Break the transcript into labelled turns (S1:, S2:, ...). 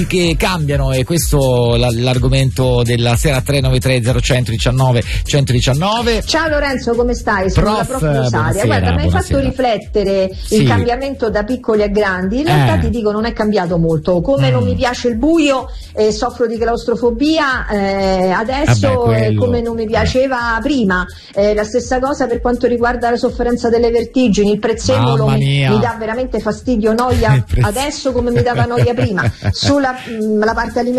S1: che cambiano, e questo l'argomento della sera. 393 0119 119.
S2: Ciao Lorenzo, come stai? Sono la prof Rosaria. Guarda, mi hai fatto riflettere il cambiamento da piccoli a grandi. In realtà ti dico, non è cambiato molto. Come non mi piace il buio, soffro di claustrofobia adesso, come non mi piaceva prima. La stessa cosa per quanto riguarda la sofferenza delle vertigini. Il prezzemolo mi dà veramente fastidio, noia adesso come mi dava noia prima. Sulla la parte alimentare